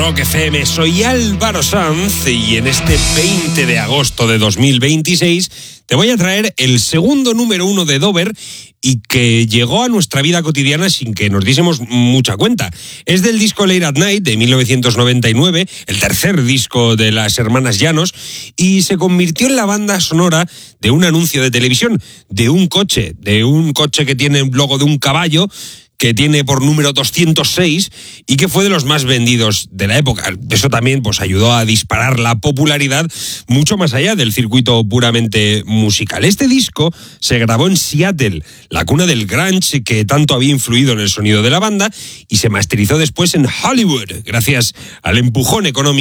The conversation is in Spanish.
Rock FM. Soy Álvaro Sanz y en este 20 de agosto de 2026 te voy a traer el segundo número 1 de Dover y que llegó a nuestra vida cotidiana sin que nos diésemos mucha cuenta. Es del disco Late at Night de 1999, el tercer disco de las hermanas Llanos, y se convirtió en la banda sonora de un anuncio de televisión, de un coche que tiene el logo de un caballo, que tiene por número 206 y que fue de los más vendidos de la época. Eso también pues ayudó a disparar la popularidad mucho más allá del circuito puramente musical. Este disco se grabó en Seattle, la cuna del grunge que tanto había influido en el sonido de la banda, y se masterizó después en Hollywood, gracias al empujón económico